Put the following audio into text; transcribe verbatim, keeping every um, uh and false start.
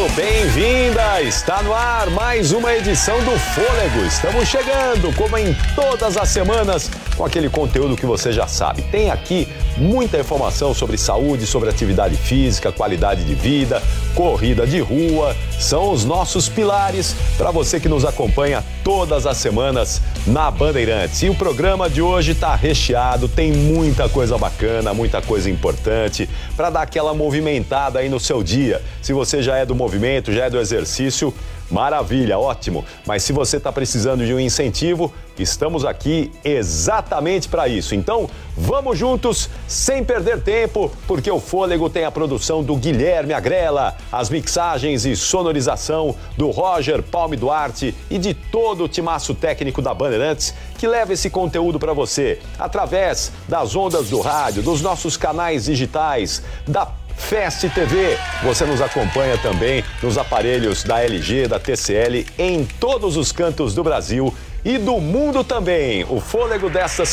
bem-vinda! Está no ar mais uma edição do Fôlego. Estamos chegando, como em todas as semanas, com aquele conteúdo que você já sabe. Tem aqui muita informação sobre saúde, sobre atividade física, qualidade de vida, corrida de rua. São os nossos pilares para você que nos acompanha todas as semanas na Bandeirantes. E o programa de hoje está recheado, tem muita coisa bacana, muita coisa importante para dar aquela movimentada aí no seu dia. Se você já é do movimento, já é do exercício, maravilha, ótimo. Mas se você está precisando de um incentivo, estamos aqui exatamente para isso. Então, vamos juntos, sem perder tempo, porque o Fôlego tem a produção do Guilherme Agrela, as mixagens e sonorização do Roger Palme Duarte e de todo o timaço técnico da Bandeirantes, que leva esse conteúdo para você através das ondas do rádio, dos nossos canais digitais, da Fast T V. Você nos acompanha também nos aparelhos da L G, da T C L, em todos os cantos do Brasil e do mundo também. O Fôlego desta